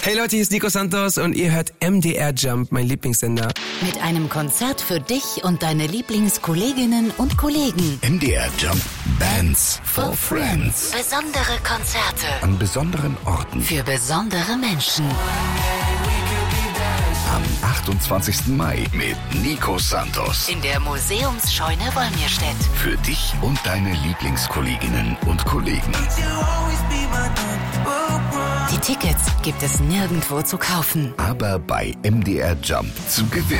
Hey Leute, hier ist Nico Santos und ihr hört MDR Jump, mein Lieblingssender. Mit einem Konzert für dich und deine Lieblingskolleginnen und Kollegen. MDR Jump Bands for Friends. Besondere Konzerte. An besonderen Orten. Für besondere Menschen. Am 28. Mai mit Nico Santos. In der Museumsscheune Wolmirstedt. Für dich und deine Lieblingskolleginnen und Kollegen. Die Tickets gibt es nirgendwo zu kaufen. Aber bei MDR Jump zu gewinnen.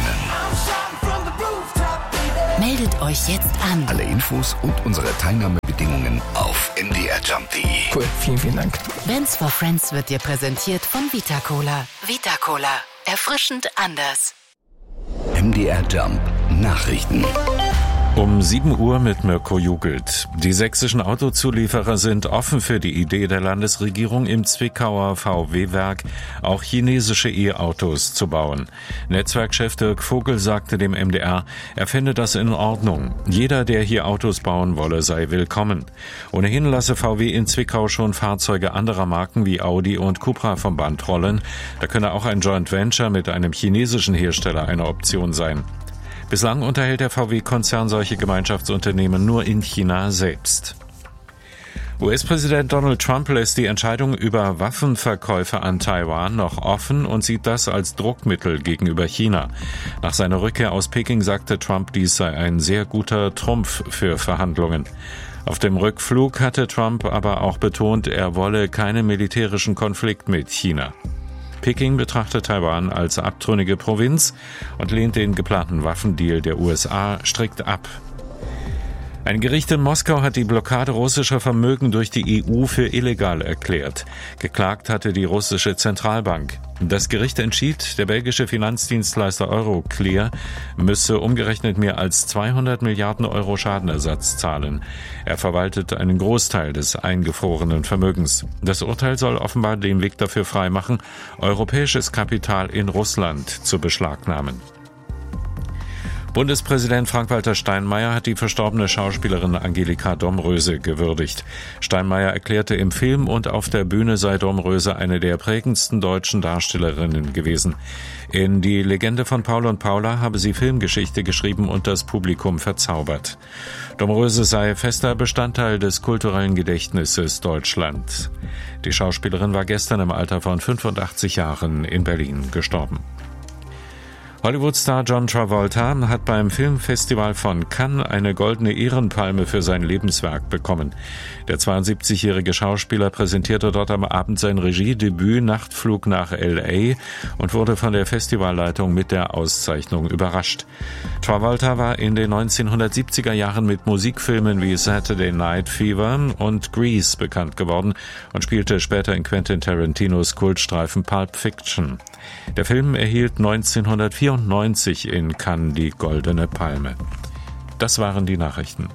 Meldet euch jetzt an. Alle Infos und unsere Teilnahmebedingungen auf mdrjump.de. Cool, vielen, vielen Dank. Bands for Friends wird dir präsentiert von Vita-Cola. Vita-Cola. Erfrischend anders. MDR Jump Nachrichten. Um 7 Uhr mit Mirko Jugelt. Die sächsischen Autozulieferer sind offen für die Idee der Landesregierung, im Zwickauer VW-Werk auch chinesische E-Autos zu bauen. Netzwerkchef Dirk Vogel sagte dem MDR, er finde das in Ordnung. Jeder, der hier Autos bauen wolle, sei willkommen. Ohnehin lasse VW in Zwickau schon Fahrzeuge anderer Marken wie Audi und Cupra vom Band rollen. Da könne auch ein Joint Venture mit einem chinesischen Hersteller eine Option sein. Bislang unterhält der VW-Konzern solche Gemeinschaftsunternehmen nur in China selbst. US-Präsident Donald Trump lässt die Entscheidung über Waffenverkäufe an Taiwan noch offen und sieht das als Druckmittel gegenüber China. Nach seiner Rückkehr aus Peking sagte Trump, dies sei ein sehr guter Trumpf für Verhandlungen. Auf dem Rückflug hatte Trump aber auch betont, er wolle keinen militärischen Konflikt mit China. Peking betrachtet Taiwan als abtrünnige Provinz und lehnt den geplanten Waffendeal der USA strikt ab. Ein Gericht in Moskau hat die Blockade russischer Vermögen durch die EU für illegal erklärt. Geklagt hatte die russische Zentralbank. Das Gericht entschied, der belgische Finanzdienstleister Euroclear müsse umgerechnet mehr als 200 Milliarden Euro Schadenersatz zahlen. Er verwaltet einen Großteil des eingefrorenen Vermögens. Das Urteil soll offenbar den Weg dafür freimachen, europäisches Kapital in Russland zu beschlagnahmen. Bundespräsident Frank-Walter Steinmeier hat die verstorbene Schauspielerin Angelika Domröse gewürdigt. Steinmeier erklärte, im Film und auf der Bühne sei Domröse eine der prägendsten deutschen Darstellerinnen gewesen. In Die Legende von Paul und Paula habe sie Filmgeschichte geschrieben und das Publikum verzaubert. Domröse sei fester Bestandteil des kulturellen Gedächtnisses Deutschlands. Die Schauspielerin war gestern im Alter von 85 Jahren in Berlin gestorben. Hollywood-Star John Travolta hat beim Filmfestival von Cannes eine goldene Ehrenpalme für sein Lebenswerk bekommen. Der 72-jährige Schauspieler präsentierte dort am Abend sein Regiedebüt Nachtflug nach L.A. und wurde von der Festivalleitung mit der Auszeichnung überrascht. Travolta war in den 1970er Jahren mit Musikfilmen wie Saturday Night Fever und Grease bekannt geworden und spielte später in Quentin Tarantinos Kultstreifen Pulp Fiction. Der Film erhielt 1994 in Cannes die Goldene Palme. Das waren die Nachrichten.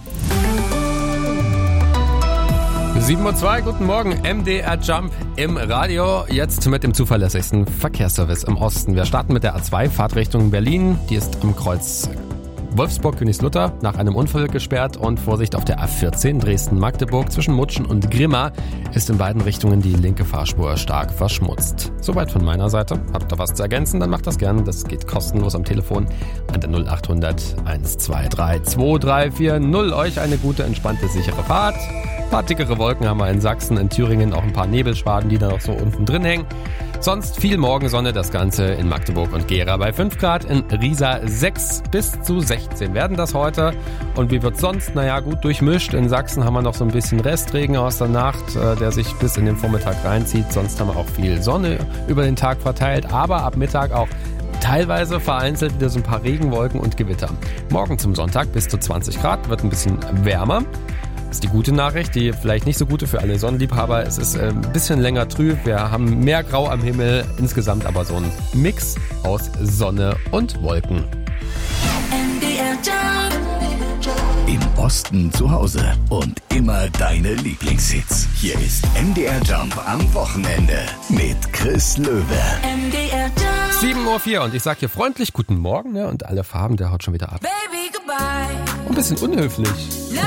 7:02 Uhr, guten Morgen, MDR Jump im Radio, jetzt mit dem zuverlässigsten Verkehrsservice im Osten. Wir starten mit der A2, Fahrtrichtung Berlin, die ist am Kreuz Wolfsburg-Königslutter nach einem Unfall gesperrt und Vorsicht auf der A14 Dresden-Magdeburg zwischen Mutschen und Grimma ist in beiden Richtungen die linke Fahrspur stark verschmutzt. Soweit von meiner Seite. Habt ihr was zu ergänzen, dann macht das gerne. Das geht kostenlos am Telefon an der 0800 123 2340. Euch eine gute, entspannte, sichere Fahrt. Ein paar dickere Wolken haben wir in Sachsen, in Thüringen auch ein paar Nebelschwaden, die da noch so unten drin hängen. Sonst viel Morgensonne, das Ganze in Magdeburg und Gera bei 5 Grad, in Riesa 6 bis zu 16 werden das heute. Und wie wird sonst? Naja, gut durchmischt. In Sachsen haben wir noch so ein bisschen Restregen aus der Nacht, der sich bis in den Vormittag reinzieht. Sonst haben wir auch viel Sonne über den Tag verteilt, aber ab Mittag auch teilweise vereinzelt wieder so ein paar Regenwolken und Gewitter. Morgen zum Sonntag bis zu 20 Grad, wird ein bisschen wärmer. Das ist die gute Nachricht, die vielleicht nicht so gute für alle Sonnenliebhaber. Es ist ein bisschen länger trüb, wir haben mehr Grau am Himmel, insgesamt aber so ein Mix aus Sonne und Wolken. Im Osten zu Hause und immer deine Lieblingshits. Hier ist MDR Jump am Wochenende mit Chris Löwe. MDR Jump. 7:04 Uhr und ich sage hier freundlich guten Morgen, ne? Und alle Farben, der haut schon wieder ab. Baby, goodbye. Ein bisschen unhöflich.